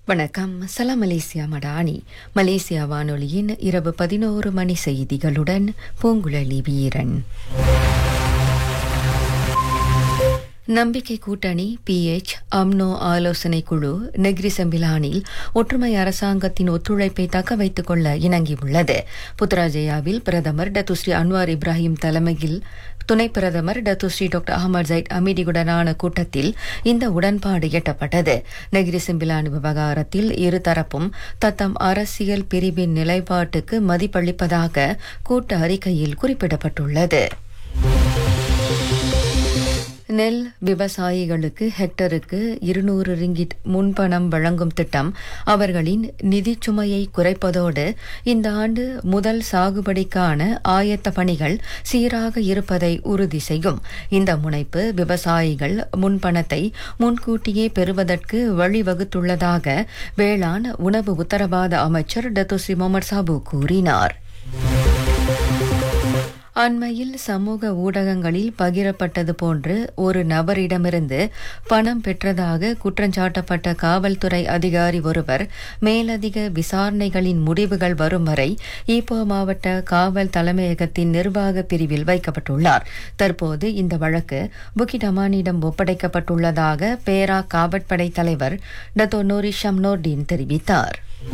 வணக்கம். சலாம் Malaysia Madani. Malaysia வானொலியின் இரவு 11 மணி செய்திகளுடன் பூங்குழலி வீரன். நம்பிக்கை கூட்டணி PH அம்னோ ஆலோசனை குழு நெகிரி செம்பிலானில் ஒற்றுமை அரசாங்கத்தின் ஒத்துழைப்பை தக்க வைத்துக் கொள்ள இணங்கியுள்ளது. புத்ராஜயாவில் பிரதமர் டத்துஸ்ரீ அன்வார் இப்ராஹிம் தலைமையில் துணை பிரதமர் டத்துஸ்ரீ டாக்டர் அஹமது ஜைட் அமீடியுடனான கூட்டத்தில் இந்த உடன்பாடு எட்டப்பட்டது. நெகிரி செம்பிலான் விவகாரத்தில் இருதரப்பும் தத்தம் அரசியல் பிரிவின் நிலைப்பாட்டுக்கு மதிப்பளிப்பதாக கூட்ட அறிக்கையில் குறிப்பிடப்பட்டுள்ளது. நெல் விவசாயிகளுக்கு ஹெக்டருக்கு 200 ரிங்கிட் முன்பணம் வழங்கும் திட்டம் அவர்களின் நிதிச் சுமையை குறைப்பதோடு இந்த ஆண்டு முதல் சாகுபடிக்கான ஆயத்த பணிகள் சீராக இருப்பதை உறுதி செய்யும். இந்த முனைப்பு விவசாயிகள் முன்பணத்தை முன்கூட்டியே பெறுவதற்கு வழிவகுத்துள்ளதாக வேளாண் உணவு உத்தரவாத அமைச்சர் டத்துஸ்ரீ முகமது சாபு கூறினார். அண்மையில் சமூக ஊடகங்களில் பகிரப்பட்டது போன்று ஒரு நபரிடமிருந்து பணம் பெற்றதாக குற்றஞ்சாட்டப்பட்ட காவல்துறை அதிகாரி ஒருவர் மேலதிக விசாரணைகளின் முடிவுகள் வரும் வரை ஈப்போ மாவட்ட காவல் தலைமையகத்தின் நிர்வாக பிரிவில் வைக்கப்பட்டுள்ளார். தற்போது இந்த வழக்கு புக்கிட் அமானிடம் ஒப்படைக்கப்பட்டுள்ளதாக பேரா காவற்படை தலைவர் டத்தோ நூரி ஷம்னோர்டின் தெரிவித்தார்.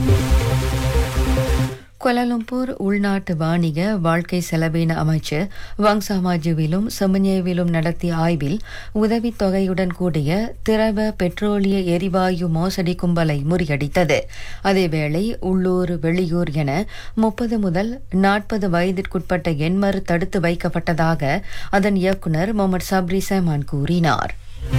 கோலாலம்பூர் உள்நாட்டு வாணிக வாழ்க்கை செலவின அமைச்சர் வாங் சாமாஜுவிலும் செமன்யேவிலும் நடத்திய ஆய்வில் உதவித் தொகையுடன் கூடிய திரவ பெட்ரோலிய எரிவாயு மோசடி கும்பலை முறியடித்தது. அதேவேளை உள்ளூர் வெளியூர் என 30 முதல் 40 வயதிற்குட்பட்ட எண்மரு தடுத்து வைக்கப்பட்டதாக அதன் இயக்குநர் முகமது சப்ரி சேமான் கூறினார்.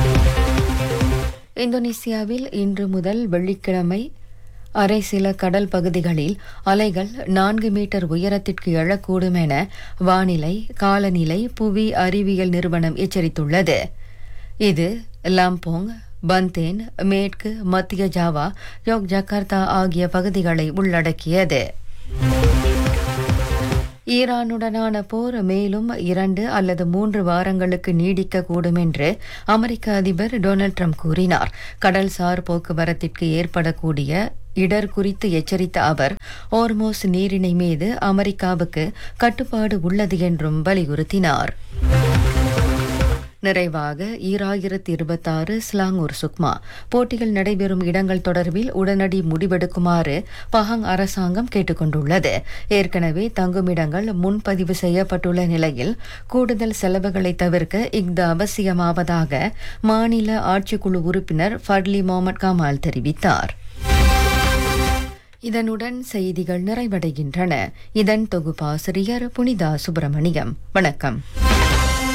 இந்தோனேசியாவில் இன்று முதல் வெள்ளிக்கிழமை அரை சில கடல் பகுதிகளில் அலைகள் 4 மீட்டர் உயரத்திற்கு எழக்கூடும் என வானிலை காலநிலை புவி அறிவியல் நிறுவனம் எச்சரித்துள்ளது. இது லாம்போங், பந்தேன், மேற்கு மத்திய ஜாவா, யோக் ஜகார்த்தா ஆகிய பகுதிகளை உள்ளடக்கியது. ஈரானுடனான போர் மேலும் 2 அல்லது 3 வாரங்களுக்கு நீடிக்கக்கூடும் என்று அமெரிக்க அதிபர் டொனால்ட் ட்ரம்ப் கூறினார். கடல்சார் போக்குவரத்திற்கு ஏற்படக்கூடிய இடர் குறித்து எச்சரித்த அவர் ஓர்மோஸ் நீரிணை மீது அமெரிக்காவுக்கு கட்டுப்பாடு உள்ளது என்றும் வலியுறுத்தினார். நிறைவாக 2026 ஸ்லாங்கூர் சுக்மா போட்டிகள் நடைபெறும் இடங்கள் தொடர்பில் உடனடி முடிவெடுக்குமாறு பஹாங் அரசாங்கம் கேட்டுக் கொண்டுள்ளது. ஏற்கனவே தங்குமிடங்கள் முன்பதிவு செய்யப்பட்டுள்ள நிலையில் கூடுதல் செலவுகளை தவிர்க்க இஃது அவசியமாவதாக மாநில ஆட்சிக்குழு உறுப்பினர் ஃபட்லி முகமது கமால் தெரிவித்தார். இதனுடன் செய்திகள் நிறைவடைகின்றன. இதன் தொகுப்பாசிரியர் புனிதா சுப்பிரமணியம். வணக்கம்.